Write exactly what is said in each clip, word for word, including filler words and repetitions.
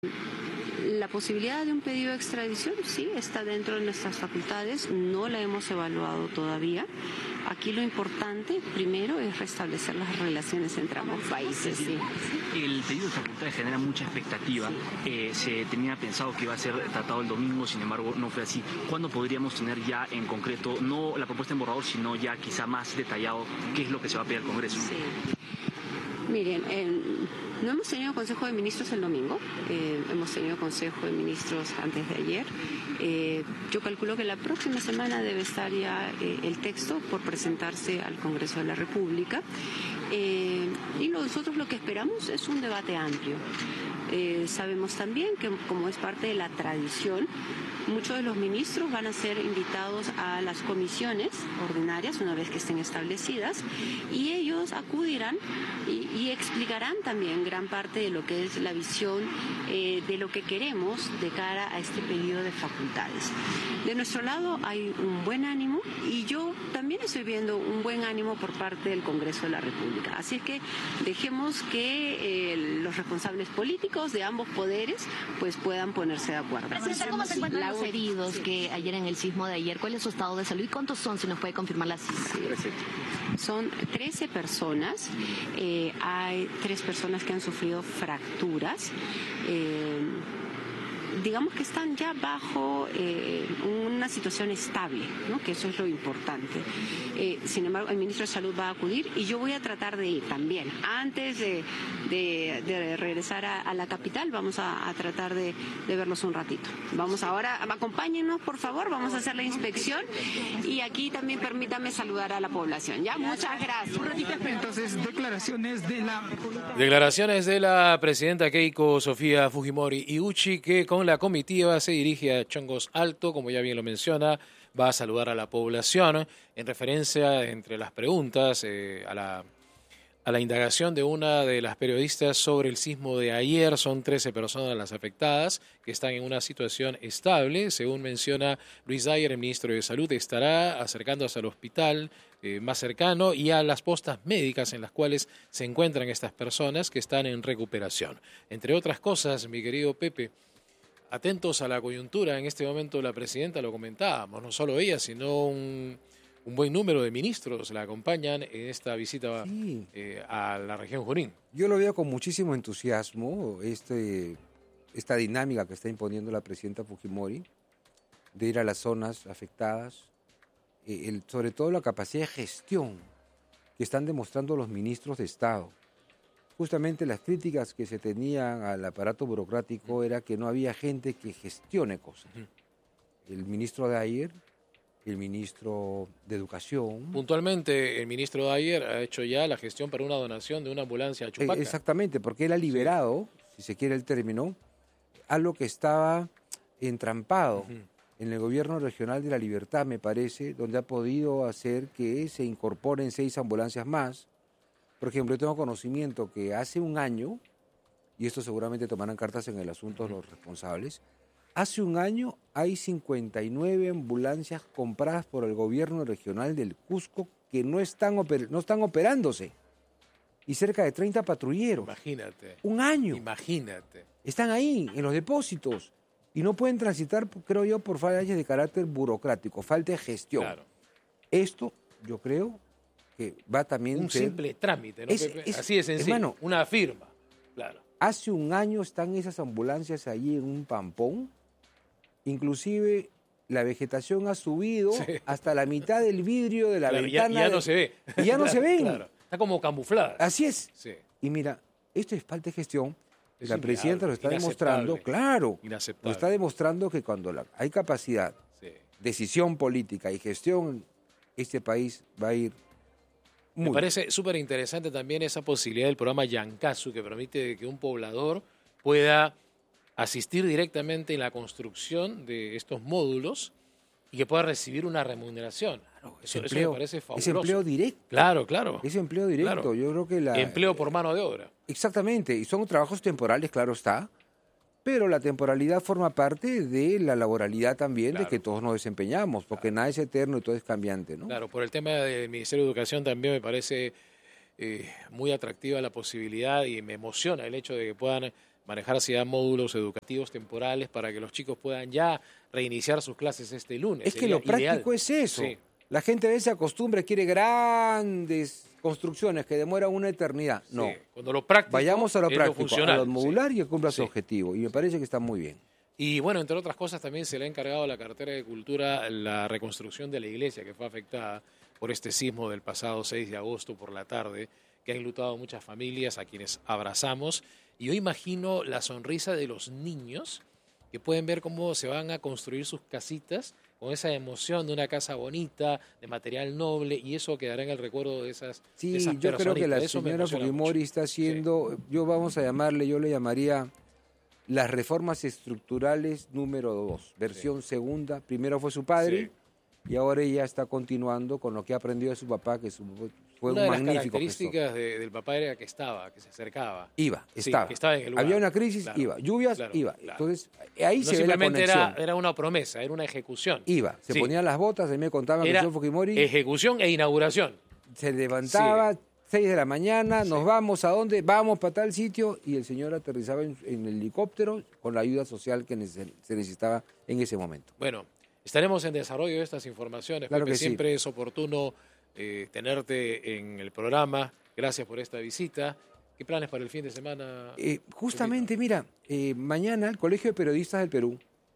La posibilidad de un pedido de extradición sí está dentro de nuestras facultades, no la hemos evaluado todavía. Aquí lo importante, primero, es restablecer las relaciones entre ambos países. Sí. El pedido de facultades genera mucha expectativa. Eh, se tenía pensado que iba a ser tratado el domingo, sin embargo, no fue así. ¿Cuándo podríamos tener ya en concreto, no la propuesta en borrador, sino ya quizá más detallado, qué es lo que se va a pedir al Congreso? Sí. Miren, eh, no hemos tenido Consejo de Ministros el domingo, eh, hemos tenido Consejo de Ministros antes de ayer. Eh, yo calculo que la próxima semana debe estar ya eh, el texto por presentarse al Congreso de la República. Eh, y nosotros lo que esperamos es un debate amplio. Eh, sabemos también que, como es parte de la tradición, muchos de los ministros van a ser invitados a las comisiones ordinarias una vez que estén establecidas y ellos acudirán y, y explicarán también gran parte de lo que es la visión eh, de lo que queremos de cara a este pedido de facultades. De nuestro lado hay un buen ánimo y yo también estoy viendo un buen ánimo por parte del Congreso de la República. Así es que dejemos que eh, los responsables políticos de ambos poderes pues puedan ponerse de acuerdo. Presidenta, ¿cómo se encuentran los heridos que ayer en el sismo de ayer? ¿Cuál es su estado de salud y cuántos son, si nos puede confirmar la cifra? Sí. Son trece personas, eh, hay tres personas que han sufrido fracturas. Eh, digamos que están ya bajo eh, una situación estable, ¿no? Que eso es lo importante. Eh, sin embargo, el ministro de Salud va a acudir y yo voy a tratar de ir también. Antes de, de, de regresar a, a la capital, vamos a, a tratar de, de verlos un ratito. Vamos ahora, acompáñennos por favor, vamos a hacer la inspección y aquí también permítame saludar a la población. Ya, muchas gracias. Entonces, declaraciones de la... Declaraciones de la presidenta Keiko Sofía Fujimori Iuchi, que con la comitiva se dirige a Chongos Alto, como ya bien lo menciona, va a saludar a la población en referencia, entre las preguntas, eh, a la a la indagación de una de las periodistas sobre el sismo de ayer. Son trece personas las afectadas que están en una situación estable. Según menciona Luis Dyer, el ministro de Salud, estará acercándose al hospital eh, más cercano y a las postas médicas en las cuales se encuentran estas personas que están en recuperación. Entre otras cosas, mi querido Pepe, atentos a la coyuntura. En este momento la presidenta, lo comentábamos, no solo ella, sino un... Un buen número de ministros la acompañan en esta visita sí. eh, a la región Junín. Yo lo veo con muchísimo entusiasmo, este, esta dinámica que está imponiendo la presidenta Fujimori de ir a las zonas afectadas, eh, el, sobre todo la capacidad de gestión que están demostrando los ministros de Estado. Justamente las críticas que se tenían al aparato burocrático uh-huh. era que no había gente que gestione cosas. Uh-huh. El ministro de ayer... el ministro de Educación. Puntualmente, el ministro de ayer ha hecho ya la gestión para una donación de una ambulancia a Chupaca. Exactamente, porque él ha liberado, sí. si se quiere el término, algo que estaba entrampado uh-huh. en el gobierno regional de La Libertad, me parece, donde ha podido hacer que se incorporen seis ambulancias más. Por ejemplo, yo tengo conocimiento que hace un año, y esto seguramente tomarán cartas en el asunto uh-huh. los responsables, hace un año hay cincuenta y nueve ambulancias compradas por el gobierno regional del Cusco que no están, oper- no están operándose. Y cerca de treinta patrulleros. Imagínate. Un año. Imagínate. Están ahí, en los depósitos. Y no pueden transitar, creo yo, por fallas de carácter burocrático, falta de gestión. Claro. Esto, yo creo, que va también... Un ser... simple trámite, ¿no, es, Pepe? es, Así de sencillo. Hermano, una firma. Claro. Hace un año están esas ambulancias allí en un pampón. Inclusive la vegetación ha subido sí. hasta la mitad del vidrio de la claro, ventana. Ya, ya de... no se ve. Y ya claro, no se ven. Claro. Está como camuflada. Así es. Sí. Y mira, esto es falta de gestión. Es la presidenta lo está demostrando. Claro. Lo está demostrando que cuando la... hay capacidad, sí. decisión política y gestión, este país va a ir muy... Me parece súper interesante también esa posibilidad del programa Yancasu, que permite que un poblador pueda asistir directamente en la construcción de estos módulos y que pueda recibir una remuneración. Claro, eso, empleo, eso me parece fabuloso. Es empleo directo. Claro, claro. Es empleo directo. Claro. Yo creo que la... Empleo por mano de obra. Exactamente. Y son trabajos temporales, claro está, pero la temporalidad forma parte de la laboralidad también, claro. de que todos nos desempeñamos, porque claro. nada es eterno y todo es cambiante, ¿no? Claro, por el tema del Ministerio de Educación también me parece eh, muy atractiva la posibilidad y me emociona el hecho de que puedan manejarse ya módulos educativos temporales para que los chicos puedan ya reiniciar sus clases este lunes. Es que Sería lo práctico ideal. es eso. Sí. La gente a veces se acostumbra, quiere grandes construcciones que demoran una eternidad. No, Sí. Cuando lo práctico vayamos a lo es práctico, funcional. a lo modular Sí. y que cumpla su Sí. objetivo. Y me parece que está muy bien. Y bueno, entre otras cosas también se le ha encargado a la cartera de Cultura la reconstrucción de la iglesia que fue afectada por este sismo del pasado seis de agosto por la tarde, que ha enlutado a muchas familias a quienes abrazamos. Y yo imagino la sonrisa de los niños que pueden ver cómo se van a construir sus casitas con esa emoción de una casa bonita, de material noble, y eso quedará en el recuerdo de esas Sí, de esas yo creo que la personitas. Eso me señora emociona Fujimori mucho. está haciendo, yo vamos a llamarle, yo le llamaría las reformas estructurales número dos, versión segunda. Primero fue su padre y ahora ella está continuando con lo que ha aprendido de su papá, que su, fue Una un de las magnífico gestor. características de- del papá era que estaba, que se acercaba. Iba, Sí, estaba. que estaba en el lugar. Había una crisis, Claro, iba. Lluvias, claro, iba. claro. Entonces, ahí No se ve la simplemente conexión. era, era una promesa, era una ejecución. Iba, se Sí. ponían las botas, a mí me contaban que el Era señor Fujimori ejecución e inauguración. se levantaba, seis de la mañana, nos vamos a dónde, vamos para tal sitio, y el señor aterrizaba en, en el helicóptero con la ayuda social que nece- se necesitaba en ese momento. Bueno, estaremos en desarrollo de estas informaciones. Claro Pepe, que sí. siempre es oportuno eh, tenerte en el programa. Gracias por esta visita. ¿Qué planes para el fin de semana? Eh, justamente, mira, eh, mañana el Colegio de Periodistas del Perú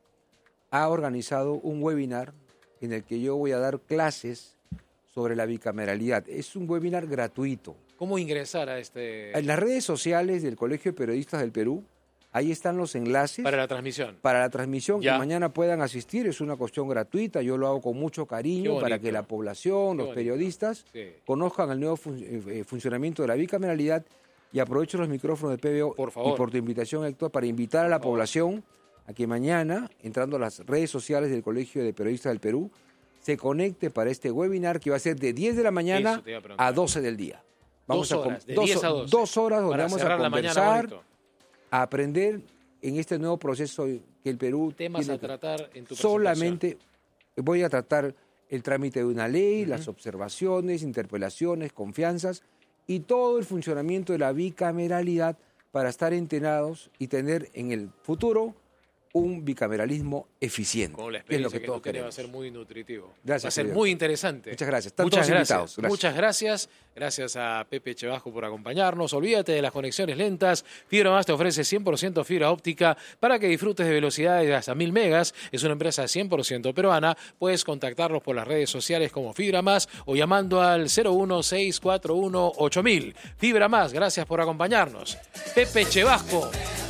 ha organizado un webinar en el que yo voy a dar clases sobre la bicameralidad. Es un webinar gratuito. ¿Cómo ingresar a este En las redes sociales del Colegio de Periodistas del Perú, ahí están los enlaces para la transmisión? para la transmisión, Ya. que mañana puedan asistir. Es una cuestión gratuita, yo lo hago con mucho Qué cariño bonito. para que la población, Qué los bonito. periodistas, Sí. conozcan el nuevo fun- eh, eh, funcionamiento de la bicameralidad. Y aprovecho los micrófonos de P B O Por favor. y por tu invitación, Héctor, para invitar a la favor. población a que mañana, entrando a las redes sociales del Colegio de Periodistas del Perú, se conecte para este webinar que va a ser de diez de la mañana Eso te iba a preguntar. a doce del día. Dos a con- horas, de dos, diez a doce. dos horas donde Para vamos a cerrar la mañana conversar, bonito. a aprender en este nuevo proceso que el Perú Temas tiene a que- tratar en tu solamente voy a tratar el trámite de una ley, las observaciones, interpelaciones, confianzas y todo el funcionamiento de la bicameralidad para estar entenados y tener en el futuro un bicameralismo eficiente, Con la que es lo experiencia que que, todos tú tienes va a queremos. ser muy nutritivo. Gracias, Va a ser querido. muy interesante. Muchas gracias. Están Muchas todos gracias. invitados. Gracias. Muchas gracias. Gracias a Pepe Chevasco por acompañarnos. Olvídate de las conexiones lentas. Fibra Más te ofrece cien por ciento fibra óptica para que disfrutes de velocidades de hasta mil megas. Es una empresa cien por ciento peruana. Puedes contactarlos por las redes sociales como Fibra Más o llamando al cero uno seis cuatro uno ocho mil. Fibra Más, gracias por acompañarnos. Pepe Chevasco,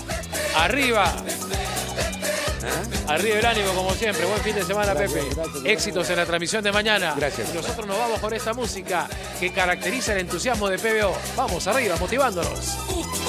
arriba. Arriba el ánimo, como siempre. Buen fin de semana, Gracias, Pepe. gracias. Éxitos en la transmisión de mañana. Gracias. Y nosotros nos vamos con esta música que caracteriza el entusiasmo de P B O. Vamos arriba, motivándonos.